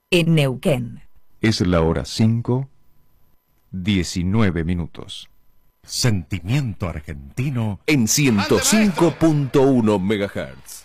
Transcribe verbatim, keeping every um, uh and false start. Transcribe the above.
en Neuquén. Es la hora cinco, diecinueve minutos. Sentimiento argentino en ciento cinco punto uno megahertz.